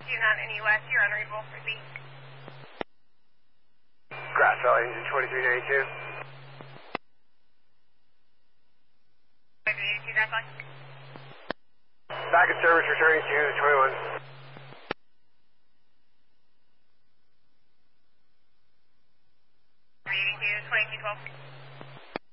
any west, you're unreadable. Proceed. Grass Valley engine 2392. 2392, Grass Valley. Back in service, returning to 21. Reading to 2212.